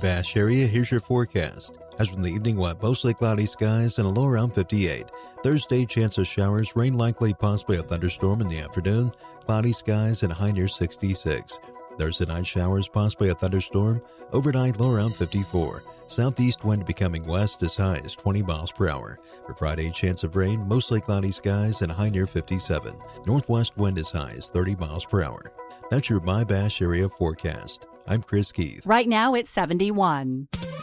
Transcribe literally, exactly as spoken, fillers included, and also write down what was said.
Bash area, here's your forecast. As from the evening, wet, mostly cloudy skies and a low around fifty-eight. Thursday, chance of showers, rain likely, possibly a thunderstorm in the afternoon. Cloudy skies and a high near sixty-six. Thursday night, showers, possibly a thunderstorm. Overnight, low around fifty-four. Southeast wind becoming west as high as twenty miles per hour. For Friday, chance of rain, mostly cloudy skies and a high near fifty-seven. Northwest wind as high as thirty miles per hour. That's your My Bash area forecast. I'm Chris Keith. Right now it's seventy-one.